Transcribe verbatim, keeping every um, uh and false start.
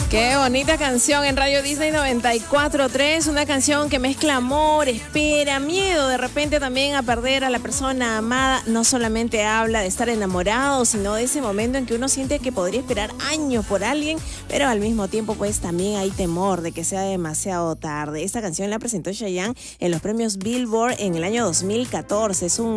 Qué bonita canción en Radio Disney noventa y cuatro punto tres, una canción que mezcla amor, espera, miedo de repente también a perder a la persona amada. No solamente habla de estar enamorado, sino de ese momento en que uno siente que podría esperar años por alguien, pero al mismo tiempo pues también hay temor de que sea demasiado tarde. Esta canción la presentó Chayanne en los premios Billboard en el año dos mil catorce. Es un